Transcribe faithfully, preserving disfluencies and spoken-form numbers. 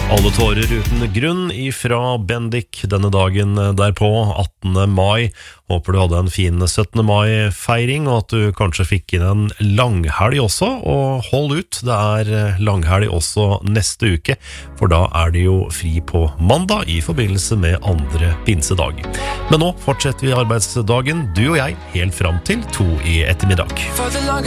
Alle tårer uten grunn ifra Bendik denne dagen derpå, attende mai. Håper du hadde en fin syttende mai-feiring, og at du kanskje fikk inn en langhelg også. Og hold ut, det er langhelg også neste uke, for da er det jo fri på mandag i forbindelse med andre pinsedag. Men nå fortsetter vi arbeidsdagen, du og jeg, helt fram til to i ettermiddag.